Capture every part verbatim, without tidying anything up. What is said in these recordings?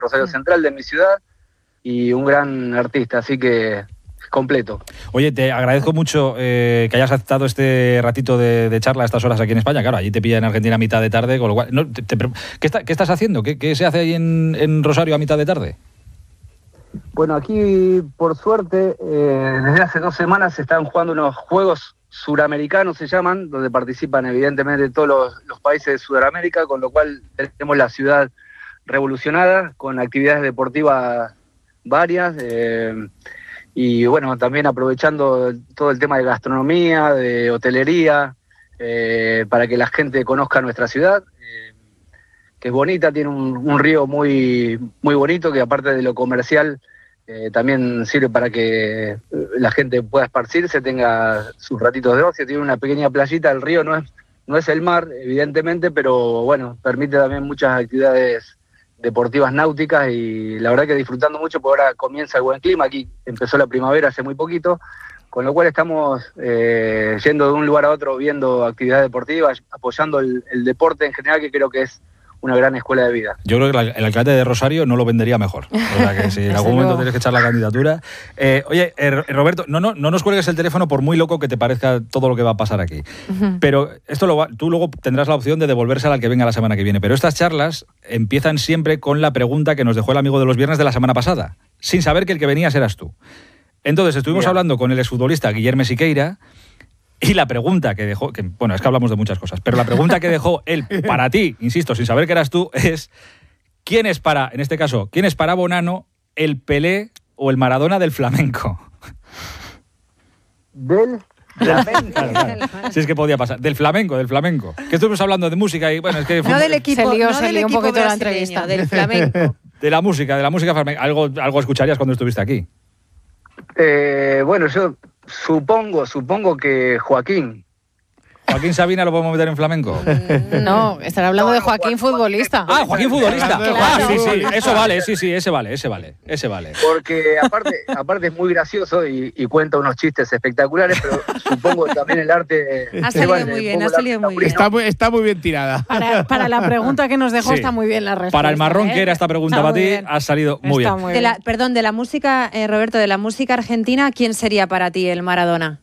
Rosario Central, de mi ciudad, y un gran artista, así que completo. Oye, te agradezco mucho eh, que hayas aceptado este ratito de, de charla a estas horas aquí en España. Claro, allí te pilla en Argentina a mitad de tarde, con lo cual... No, te, te, ¿qué, está, ¿Qué estás haciendo? ¿Qué, ¿Qué se hace ahí en, en Rosario a mitad de tarde? Bueno, aquí, por suerte, eh, desde hace dos semanas se están jugando unos Juegos Suramericanos, se llaman, donde participan evidentemente todos los, los países de Sudamérica, con lo cual tenemos la ciudad revolucionada, con actividades deportivas varias, eh, y bueno, también aprovechando todo el tema de gastronomía, de hotelería, eh, para que la gente conozca nuestra ciudad, eh, que es bonita, tiene un, un río muy, muy bonito, que aparte de lo comercial, eh, también sirve para que la gente pueda esparcirse, tenga sus ratitos de ocio, tiene una pequeña playita, el río no es, no es el mar, evidentemente, pero bueno, permite también muchas actividades deportivas náuticas, y la verdad que disfrutando mucho, porque ahora comienza el buen clima, aquí empezó la primavera hace muy poquito, con lo cual estamos eh, yendo de un lugar a otro, viendo actividades deportivas, apoyando el, el deporte en general, que creo que es una gran escuela de vida. Yo creo que el alcalde de Rosario no lo vendería mejor. O sea que si en algún momento tienes que echar la candidatura... Eh, oye, eh, Roberto, no, no, no nos cuelgues el teléfono por muy loco que te parezca todo lo que va a pasar aquí. Uh-huh. Pero esto lo va, tú luego tendrás la opción de devolvérsela al que venga la semana que viene. Pero estas charlas empiezan siempre con la pregunta que nos dejó el amigo de los viernes de la semana pasada, sin saber que el que venías eras tú. Entonces estuvimos Bien. hablando con el exfutbolista Guillermo Siqueira, y la pregunta que dejó, que bueno, es que hablamos de muchas cosas, pero la pregunta que dejó él para ti, insisto, sin saber que eras tú, es ¿quién es para, en este caso, quién es para Bonano el Pelé o el Maradona del flamenco? ¿Del flamenco? Claro, claro. Si es que podía pasar. Del flamenco, del flamenco. Que estuvimos hablando de música y bueno, es que... No del equipo, se lió, no se del lió un equipo poquito la entrevista. Del flamenco. De la música, de la música flamenca. Algo, algo escucharías cuando estuviste aquí. Eh, bueno, yo... Supongo, supongo que Joaquín. ¿Joaquín Sabina lo podemos meter en flamenco? No, estará hablando no, de Joaquín, Joaquín futbolista. Ah, Joaquín futbolista. Claro. Ah, sí, sí, eso vale, sí, sí, ese vale, ese vale, ese vale. Porque aparte, aparte es muy gracioso y, y cuenta unos chistes espectaculares, pero supongo que también el arte... Ha salido bueno, muy bien, ha salido muy bien. Está muy, está muy bien tirada. Para, para la pregunta que nos dejó sí. está muy bien la respuesta. Para el marrón ¿eh? que era esta pregunta está para ti, bien. ha salido muy está bien. Muy de bien. La, perdón, de la música, eh, Roberto, de la música argentina, ¿quién sería para ti el Maradona?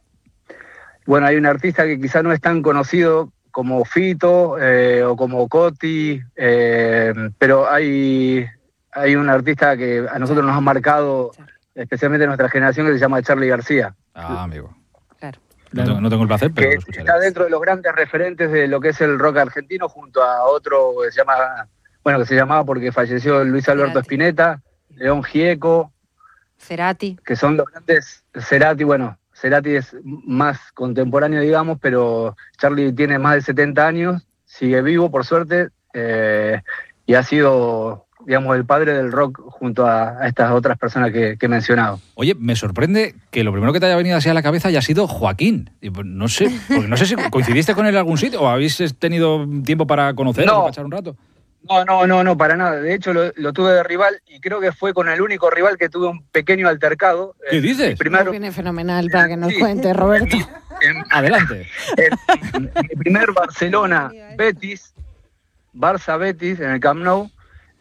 Bueno, hay un artista que quizá no es tan conocido como Fito eh, o como Coti, eh, pero hay, hay un artista que a nosotros nos ha marcado, especialmente nuestra generación, que se llama Charly García. Ah, amigo. Claro. No tengo, no tengo el placer, pero que lo escucharé. Está dentro de los grandes referentes de lo que es el rock argentino, junto a otro que se llama, bueno, que se llamaba porque falleció Luis Alberto Spinetta, León Gieco, Cerati, que son los grandes. Cerati, bueno, Cerati es más contemporáneo, digamos, pero Charly tiene más de setenta años, sigue vivo, por suerte, eh, y ha sido, digamos, el padre del rock junto a, a estas otras personas que, que he mencionado. Oye, me sorprende que lo primero que te haya venido así a la cabeza haya sido Joaquín. No sé, porque no sé si coincidiste con él en algún sitio o habéis tenido tiempo para conocerlo, no. para echar un rato. No, no, no, no, para nada. De hecho, lo, lo tuve de rival y creo que fue con el único rival que tuve un pequeño altercado. ¿Qué dices? Primero, viene fenomenal para que nos sí, cuente, Roberto. En, en, Adelante. En, en mi primer Barcelona-Betis, Barça-Betis, en el Camp Nou,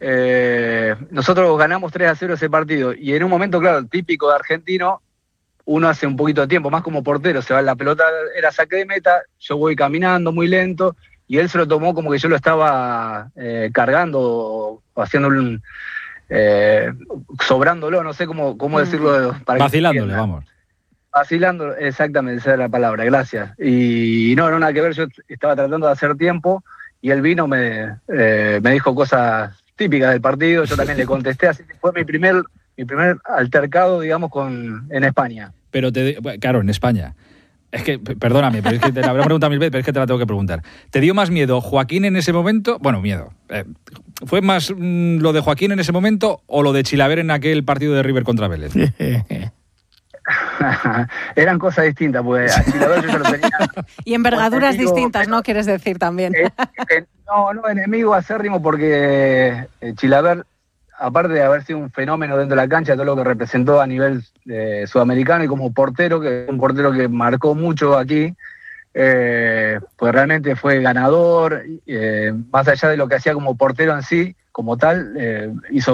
eh, nosotros ganamos tres a cero ese partido. Y en un momento, claro, típico de argentino, uno hace un poquito de tiempo, más como portero, se va la pelota, era saque de meta, yo voy caminando muy lento, y él se lo tomó como que yo lo estaba eh, cargando o, o haciendo un... Eh, sobrándolo, no sé cómo, cómo decirlo. Para Vacilándole, que vamos. Vacilándolo, exactamente, esa es la palabra, gracias. Y no, no, nada que ver, yo estaba tratando de hacer tiempo y él vino, me, eh, me dijo cosas típicas del partido, yo también le contesté, así que fue mi primer, mi primer altercado, digamos, con en España. Pero, te, claro, en España... Es que, perdóname, pero es que te la habré preguntado mil veces, pero es que te la tengo que preguntar. ¿Te dio más miedo Joaquín en ese momento? Bueno, miedo. Eh, ¿Fue más mmm, lo de Joaquín en ese momento o lo de Chilaver en aquel partido de River contra Vélez? Eran cosas distintas, pues a Chilaver yo lo tenía... Y envergaduras enemigo, distintas, ¿no? Quieres decir también. Eh, eh, no, no, enemigo acérrimo porque eh, Chilaver, aparte de haber sido un fenómeno dentro de la cancha, todo lo que representó a nivel eh, sudamericano y como portero, que es un portero que marcó mucho aquí, eh, pues realmente fue ganador, eh, más allá de lo que hacía como portero en sí, como tal, eh, hizo